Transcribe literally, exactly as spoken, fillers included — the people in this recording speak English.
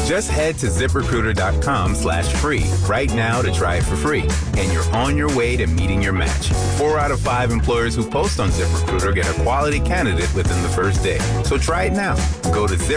Just head to ZipRecruiter.com slash free right now to try it for free. And you're on your way to meeting your match. Four out of five employers who post on ZipRecruiter get a quality candidate within the first day. So try it now. Go to Zip